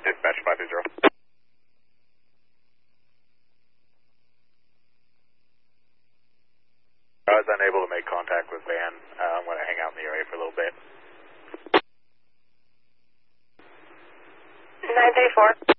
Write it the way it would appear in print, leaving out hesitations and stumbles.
Dispatch 530. I was unable to make contact with Van. I'm going to hang out in the area for a little bit. 934.